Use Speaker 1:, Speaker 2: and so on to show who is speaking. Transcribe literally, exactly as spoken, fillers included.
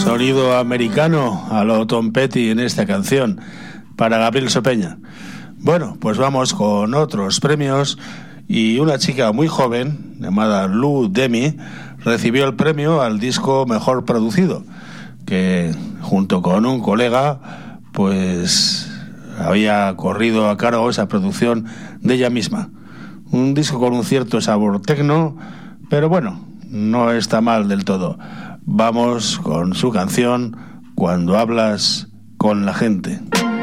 Speaker 1: Sonido americano a lo Tom Petty en esta canción para Gabriel Sopeña. Bueno, pues vamos con otros premios y una chica muy joven llamada Lou Demi recibió el premio al disco mejor producido, que junto con un colega pues había corrido a cargo esa producción de ella misma. Un disco con un cierto sabor tecno, pero bueno, no está mal del todo. Vamos con su canción Cuando hablas con la gente.